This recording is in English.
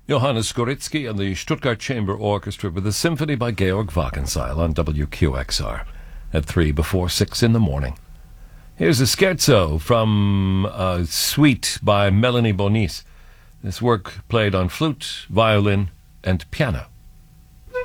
Johannes Skoritsky and the Stuttgart Chamber Orchestra with a symphony by Georg Wagenseil on WQXR at 3 before 6 in the morning. Here's a scherzo from a suite by Melanie Bonis. This work played on flute, violin, and piano.